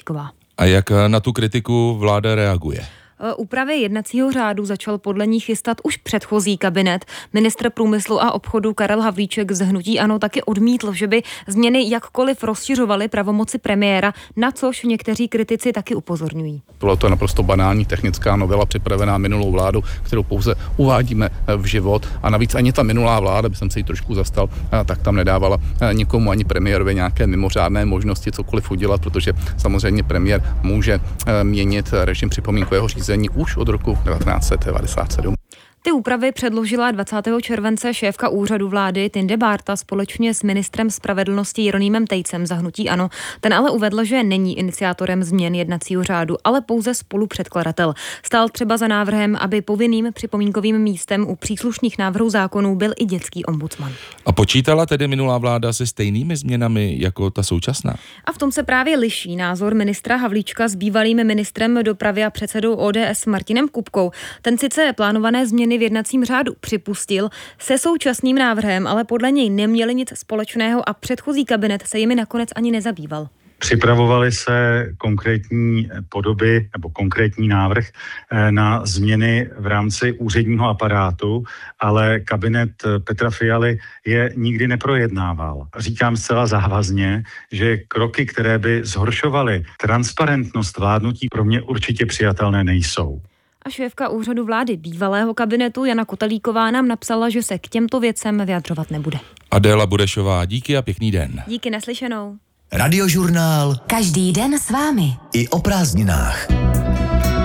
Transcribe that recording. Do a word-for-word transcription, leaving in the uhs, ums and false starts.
Havlíčková. A jak na tu kritiku vláda reaguje? Úpravy jednacího řádu začal podle ní chystat už předchozí kabinet. Ministr průmyslu a obchodu Karel Havlíček z hnutí ANO taky odmítl, že by změny jakkoliv rozšiřovaly pravomoci premiéra, na což někteří kritici taky upozorňují. Byla to naprosto banální technická novela připravená minulou vládu, kterou pouze uvádíme v život, a navíc ani ta minulá vláda, by jsem se jí trošku zastal, tak tam nedávala nikomu ani premiérovi nějaké mimořádné možnosti cokoliv udělat, protože samozřejmě premiér může měnit režim připomínkového řízení už od roku devatenáct set devadesát sedm. Ty úpravy předložila dvacátého července šéfka úřadu vlády Tinde Bárta společně s ministrem spravedlnosti Jeronýmem Tejcem za hnutí ANO. Ten ale uvedl, že není iniciátorem změn jednacího řádu, ale pouze spolupředkladatel. Stál třeba za návrhem, aby povinným připomínkovým místem u příslušných návrhů zákonů byl i dětský ombudsman. A počítala tedy minulá vláda se stejnými změnami jako ta současná? A v tom se právě liší názor ministra Havlíčka s bývalým ministrem dopravy a předsedou O D S Martinem Kupkou. Ten sice plánované změny v jednacím řádu připustil, se současným návrhem ale podle něj neměli nic společného a předchozí kabinet se jimi nakonec ani nezabýval. Připravovaly se konkrétní podoby nebo konkrétní návrh na změny v rámci úředního aparátu, ale kabinet Petra Fialy je nikdy neprojednával. Říkám zcela závazně, že kroky, které by zhoršovaly transparentnost vládnutí, pro mě určitě přijatelné nejsou. A šéfka úřadu vlády bývalého kabinetu Jana Kotelíková nám napsala, že se k těmto věcem vyjadřovat nebude. Adéla Budešová, díky a pěkný den. Díky, naslyšenou. Radiožurnál. Každý den s vámi. I o prázdninách.